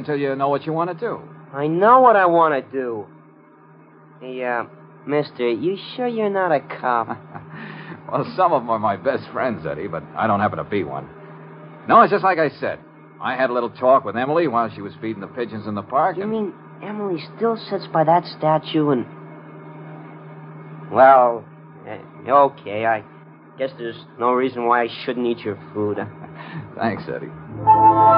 until you know what you want to do. I know what I want to do. Hey, mister, you sure you're not a cop? Well, some of them are my best friends, Eddie, but I don't happen to be one. No, it's just like I said. I had a little talk with Emily while she was feeding the pigeons in the park. You mean Emily still sits by that statue and... Well, okay, I guess there's no reason why I shouldn't eat your food. Thanks, Eddie.